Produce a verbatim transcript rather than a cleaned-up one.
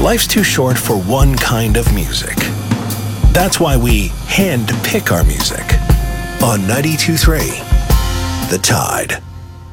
Life's too short for one kind of music. That's why we hand pick our music on ninety-two point three The Tide.